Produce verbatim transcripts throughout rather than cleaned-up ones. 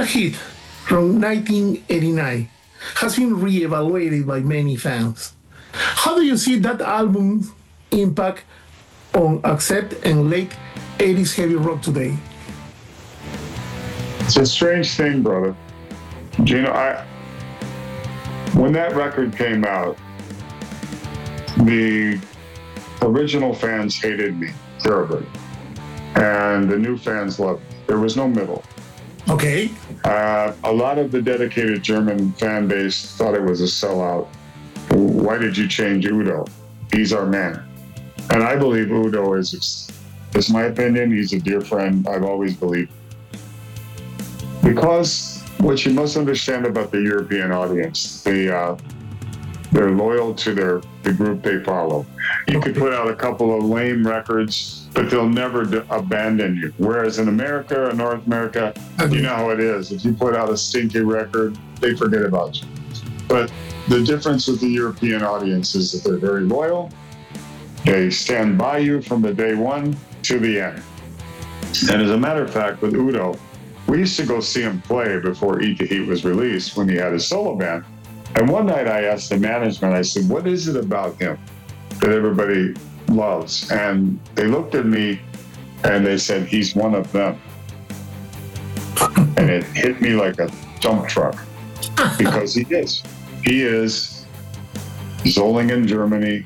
hit from nineteen eighty-nine has been reevaluated by many fans. How do you see that album's impact on Accept and late eighties heavy rock today? It's a strange thing, brother. Gino, I, when that record came out, the original fans hated me terribly, and the new fans loved me. There was no middle. Okay. Uh, a lot of the dedicated German fan base thought it was a sellout. Why did you change Udo? He's our man. And I believe Udo is, is my opinion, he's a dear friend. I've always believed. Because what you must understand about the European audience, they, uh, they're loyal to their the group they follow. You could put out a couple of lame records, but they'll never d- abandon you. Whereas in America or North America, you know how it is. If you put out a stinky record, they forget about you. But the difference with the European audience is that they're very loyal. They stand by you from the day one to the end. And as a matter of fact, with Udo, we used to go see him play before Eat the Heat was released when he had his solo band. And one night I asked the management, I said, what is it about him that everybody loves? And they looked at me and they said, he's one of them. And it hit me like a dump truck because he is. He is Solingen, Germany,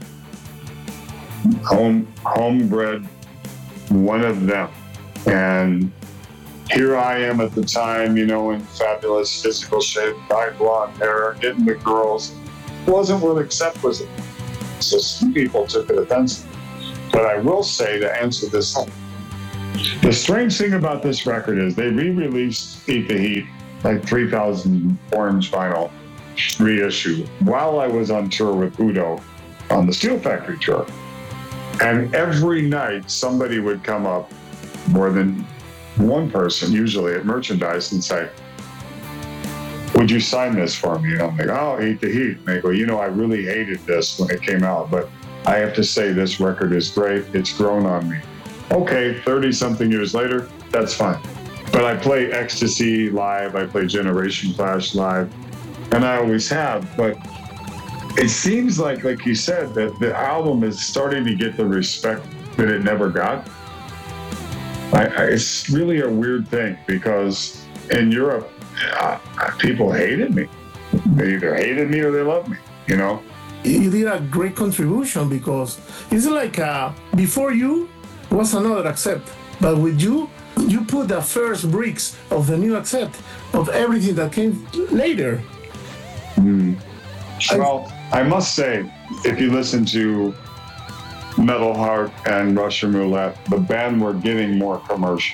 home homebred, one of them. And here I am at the time, you know, in fabulous physical shape, dyed blonde hair, getting the girls. It wasn't what Accept was. So some people took it offensive. But I will say, to answer this, the strange thing about this record is they re-released Eat the Heat, like three thousand orange vinyl reissue, while I was on tour with Udo on the Steel Factory tour. And every night somebody would come up, more than one person usually at merchandise, and say, would you sign this for me? And I'm like, oh, Eat the Heat. And they go, you know, I really hated this when it came out, but I have to say this record is great. It's grown on me. Okay, thirty something years later, that's fine. But I play Ecstasy live, I play Generation Clash live, and I always have. But it seems like, like you said, that the album is starting to get the respect that it never got. I, I, it's really a weird thing because in Europe, uh, people hated me. They either hated me or they loved me, you know? You did a great contribution because it's like uh, before you was another Accept, but with you, you put the first bricks of the new Accept, of everything that came later. Mm. Well, I, I must say, if you listen to Metal Heart and Russian Roulette, the band were getting more commercial.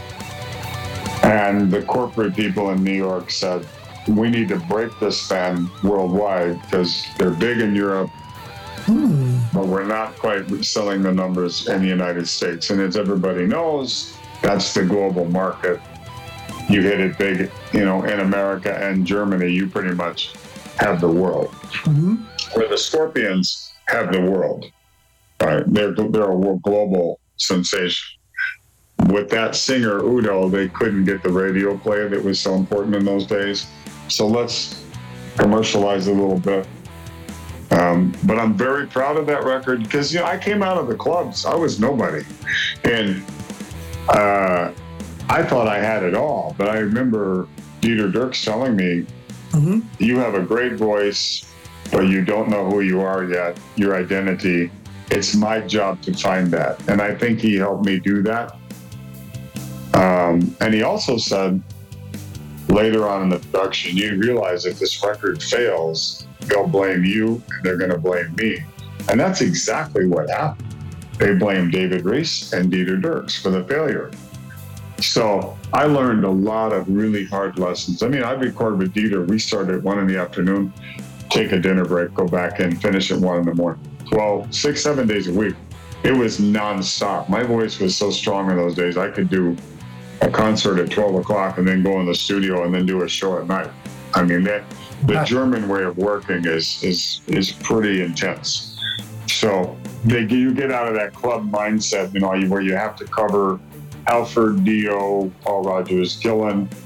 And the corporate people in New York said, we need to break this band worldwide because they're big in Europe, hmm. but we're not quite selling the numbers in the United States. And as everybody knows, that's the global market. You hit it big, you know, in America and Germany, you pretty much have the world. Mm-hmm. Where the Scorpions have the world. Right, they're they're a world global sensation. With that singer Udo, they couldn't get the radio play that was so important in those days. So let's commercialize a little bit. Um, but I'm very proud of that record because, you know, I came out of the clubs. I was nobody, and uh, I thought I had it all. But I remember Dieter Dierks telling me, mm-hmm. "You have a great voice, but you don't know who you are yet. Your identity." It's my job to find that. And I think he helped me do that. Um, and he also said, later on in the production, you realize if this record fails, they'll blame you and they're going to blame me. And that's exactly what happened. They blamed David Rees and Dieter Dierks for the failure. So I learned a lot of really hard lessons. I mean, I'd record with Dieter. We started at one in the afternoon, take a dinner break, go back in, finish at one in the morning. Well, six, seven days a week. It was nonstop. My voice was so strong in those days. I could do a concert at twelve o'clock and then go in the studio and then do a show at night. I mean, that the German way of working is is is pretty intense. So they, you get out of that club mindset, you know, where you have to cover Halford, Dio, Paul Rodgers, Gillan,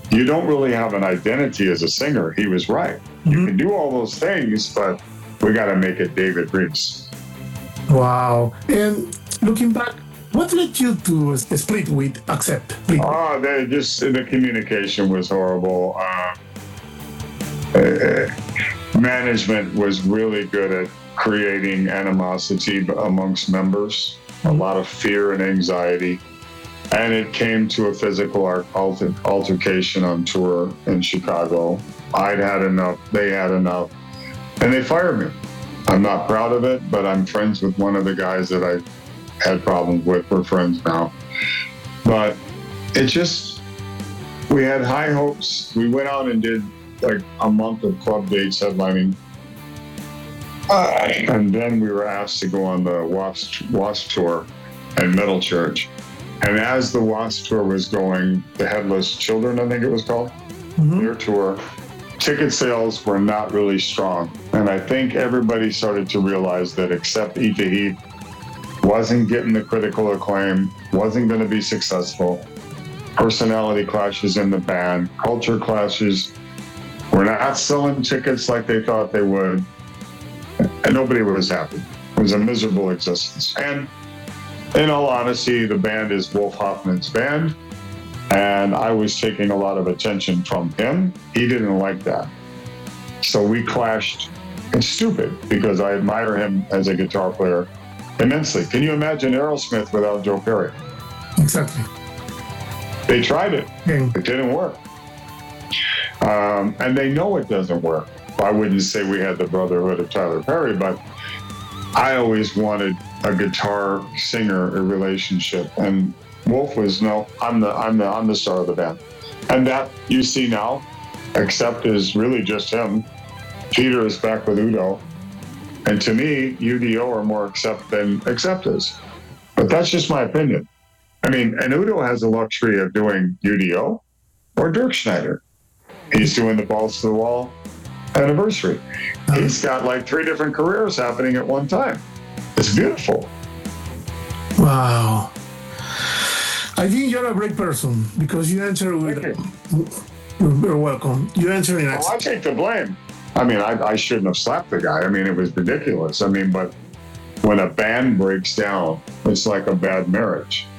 you don't really have an identity as a singer. He was right. Mm-hmm. You can do all those things, but we got to make it David Reeves. Wow. And looking back, what led you to split with Accept? Oh, they just the communication was horrible. Uh, uh, management was really good at creating animosity amongst members, a lot of fear and anxiety. And it came to a physical alter- altercation on tour in Chicago. I'd had enough, they had enough, and they fired me. I'm not proud of it, but I'm friends with one of the guys that I had problems with. We're friends now. But it just, we had high hopes. We went out and did like a month of club dates headlining. Uh, and then we were asked to go on the Wasp, Wasp tour at Metal Church. And as the Wasp tour was going, the Headless Children, I think it was called, mm-hmm. their tour, ticket sales were not really strong. And I think everybody started to realize that Accept Eat the Heat wasn't getting the critical acclaim, wasn't going to be successful. Personality clashes in the band, culture clashes, were not selling tickets like they thought they would. And nobody was happy. It was a miserable existence. And in all honesty, the band is Wolf Hoffman's band, and I was taking a lot of attention from him. He didn't like that. So we clashed. It's stupid because I admire him as a guitar player immensely. Can you imagine Aerosmith without Joe Perry? Exactly. They tried it. Mm. It didn't work. Um, and they know it doesn't work. I wouldn't say we had the brotherhood of Tyler Perry, but I always wanted a guitar singer a relationship, and Wolf was no. I'm the I'm the I'm the star of the band, and that you see now. Accept is really just him. Peter is back with Udo, and to me, U D O are more Accept than Accept is. But that's just my opinion. I mean, and Udo has the luxury of doing U D O or Dirk Schneider. He's doing the Balls to the Wall anniversary. He's got like three different careers happening at one time. It's beautiful. Wow. I think you're a great person because you answer with. You're welcome. You answer in. Well, I take the blame. I mean, I, I shouldn't have slapped the guy. I mean, it was ridiculous. I mean, but when a band breaks down, it's like a bad marriage.